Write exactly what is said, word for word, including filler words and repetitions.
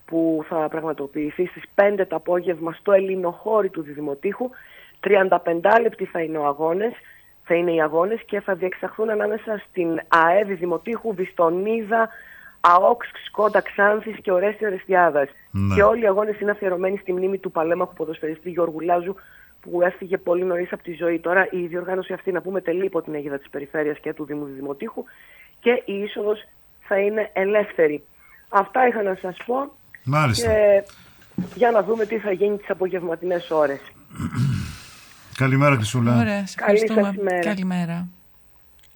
που θα πραγματοποιηθεί στις πέντε το απόγευμα στο Ελληνοχώρι του Διδημοτήχου. τριάντα πέντε λεπτοί θα είναι, ο αγώνες, θα είναι οι αγώνες και θα διεξαχθούν ανάμεσα στην ΑΕ Διδημοτήχου, Βιστονίδα, ΑΟΚΣ, Σκόντα Ξάνθης και Ορέστη Ορεστιάδας. Ναι. Και όλοι οι αγώνες είναι αφιερωμένοι στη μνήμη του παλέμαχου ποδοσφαιριστή Γιώργου Λάζου, που έφυγε πολύ νωρίς από τη ζωή. Τώρα η διοργάνωση αυτή, να πούμε, τελεί υπό την αιγίδα της Περιφέρειας και του Δήμου Διδημοτήχου και η είσοδος θα είναι ελεύθερη. Αυτά είχα να σας πω. Μάλιστα. Και για να δούμε τι θα γίνει τις απογευματινές ώρες. Καλημέρα, Χρυσούλα. Ωραία, σε ευχαριστούμε. Καλή σας ημέρα. Καλημέρα.